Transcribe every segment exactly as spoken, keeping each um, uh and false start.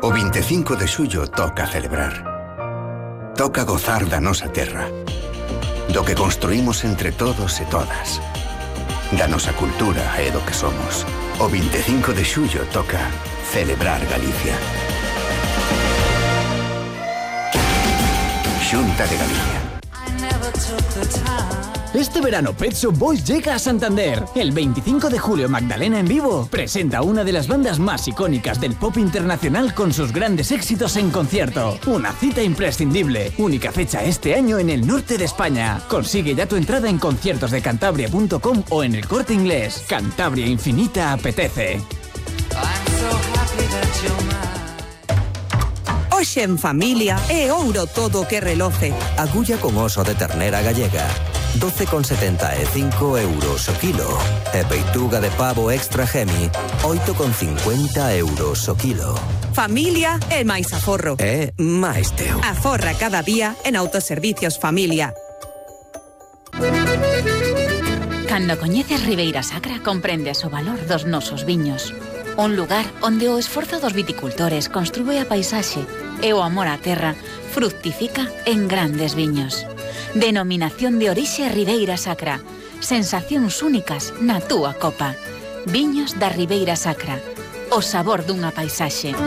O vinte e cinco de xullo toca celebrar. Toca gozar da nosa terra, do que construímos entre todos e todas, da nosa cultura e do que somos. O vinte e cinco de xullo toca celebrar Galicia. Xunta de Galicia. Este verano Pet Shop Boys llega a Santander. El veinticinco de julio Magdalena en vivo presenta una de las bandas más icónicas del pop internacional con sus grandes éxitos en concierto. Una cita imprescindible. Única fecha este año en el norte de España. Consigue ya tu entrada en conciertos de cantabria punto com o en el Corte Inglés. Cantabria Infinita apetece. Hoxe en familia é ouro todo o que reloce. Agulla con oso de ternera gallega, doce con setenta e cinco euros o kilo. E peituga de pavo extra Gemi, oito con cincuenta euros o kilo. Familia é máis aforro. É máis teu. Aforra cada día en Autoservicios Familia. Cando coñeces Ribeira Sacra comprendes o valor dos nosos viños. Un lugar onde o esforzo dos viticultores construe a paisaxe e o amor á terra fructifica en grandes viños. Denominación de orixe Ribeira Sacra. Sensacións únicas na túa copa. Viños da Ribeira Sacra. O sabor dunha paisaxe.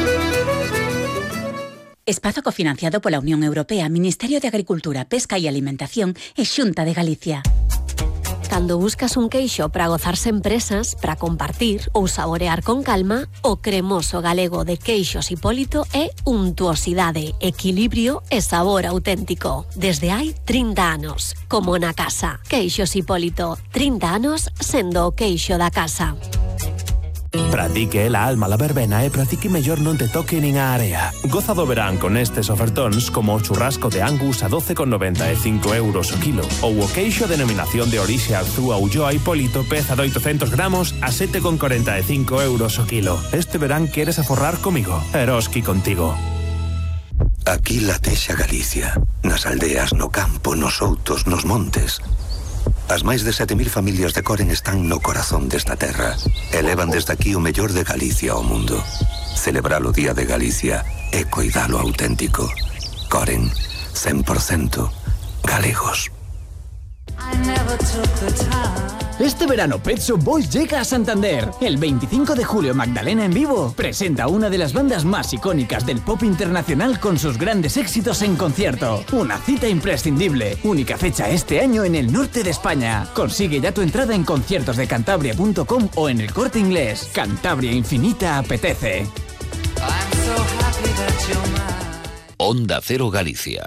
Espazo cofinanciado pola Unión Europea, Ministerio de Agricultura, Pesca e Alimentación e Xunta de Galicia. Cando buscas un queixo para gozarse en presas, para compartir ou saborear con calma, o cremoso galego de Queixos Hipólito é untuosidade, equilibrio e sabor auténtico. Desde hai trinta anos, como na casa. Queixos Hipólito, trinta anos sendo o queixo da casa. Pra ti que é la alma la verbena e pra ti que mellor non te toque nin a area. Goza do verán con estes ofertóns como o churrasco de Angus a doce con noventa e cinco euros o kilo ou o queixo denominación de orixe Arzúa Ulloa Hipólito peza de oitocentos gramos a sete con corenta e cinco euros o kilo. Este verán queres aforrar comigo? Eroski contigo. Aquí latexa Galicia, nas aldeas, no campo, nos outos, nos montes. As máis de sete mil familias de Coren están no corazón desta terra e levan desde aquí o mellor de Galicia ao mundo. Celebrar o Día de Galicia e coidalo auténtico. Coren, cen por cento galegos. Este verano Pet Shop Boys llega a Santander. El veinticinco de julio Magdalena en vivo presenta una de las bandas más icónicas del pop internacional con sus grandes éxitos en concierto. Una cita imprescindible. Única fecha este año en el norte de España. Consigue ya tu entrada en conciertos de cantabria punto com o en el Corte Inglés. Cantabria Infinita apetece. Onda Cero Galicia.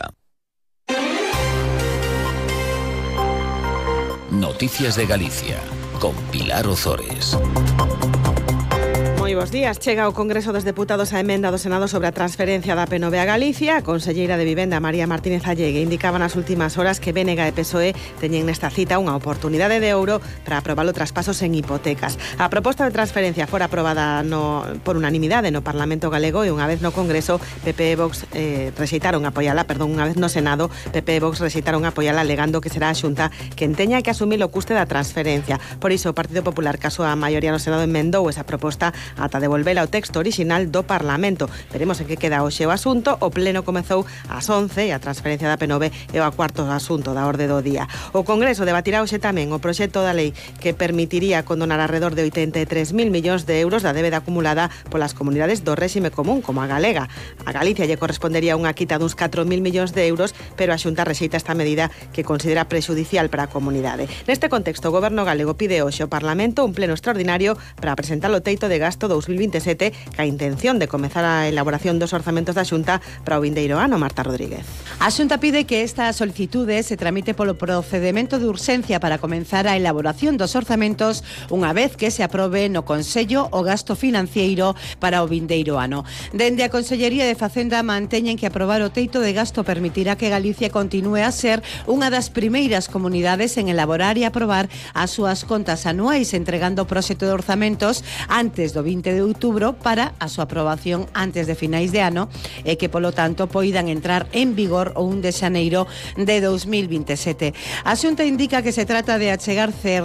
Noticias de Galicia, con Pilar Ozores. Moi bos días. Chega ao Congreso dos Deputados a emenda do Senado sobre a transferencia da P N V a Galicia. A conselleira de Vivenda, María Martínez Allegue, indicaba nas últimas horas que B N G e P S O E teñen nesta cita unha oportunidade de ouro para aprobar o traspasos en hipotecas. A proposta de transferencia fora aprobada no, por unanimidade no Parlamento Galego e unha vez no Congreso P P e Vox eh, rexeitaron apoiala, perdón, unha vez no Senado P P e Vox rexeitaron apoiala alegando que será a Xunta quen teña que asumir o custe da transferencia. Por iso o Partido Popular, caso a maioría no Senado, enmendou esa proposta ata devolver ao texto orixinal do Parlamento. Veremos en que queda hoxe o asunto. O pleno comezou ás once e a transferencia da P N V é o cuarto asunto da orde do día. O Congreso debatirá hoxe tamén o proxecto da lei que permitiría condonar alrededor de oitenta e tres mil millóns de euros da débeda acumulada polas comunidades do réxime común, como a galega. A Galicia lle correspondería unha quita duns catro mil millóns de euros, pero a Xunta rexeita esta medida que considera prexudicial para a comunidade. Neste contexto, o Goberno galego pide hoxe ao Parlamento un pleno extraordinario para presentar o teito de gasto dous mil vinte e sete ca intención de comezar a elaboración dos orzamentos da Xunta para o vindeiro ano. Marta Rodríguez. A Xunta pide que esta solicitude se tramite polo procedemento de urxencia para comenzar a elaboración dos orzamentos unha vez que se aprobe no Consello o gasto financiero para o vindeiro ano. Dende a Consellería de Facenda manteñen que aprobar o teito de gasto permitirá que Galicia continúe a ser unha das primeiras comunidades en elaborar e aprobar as súas contas anuais, entregando o proxecto de orzamentos antes do vinte de outubro para a súa aprobación antes de finais de ano e que, polo tanto, poidan entrar en vigor o un de xaneiro de dous mil vinte e sete. A Xunta indica que se trata de achegar